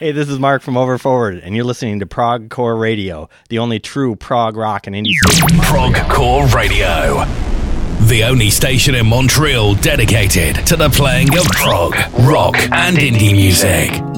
Hey, this is Mark from Over Forward, and you're listening to Prog Core Radio, the only true prog rock and indie station. Prog Core Radio, the only station in Montreal dedicated to the playing of prog, rock, and indie music.